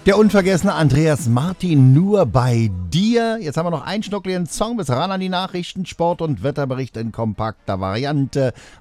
Der unvergessene Andreas Martin, nur bei dir. Jetzt haben wir noch einen schnuckligen Song bis ran an die Nachrichten, Sport- und Wetterbericht in kompakter Variante.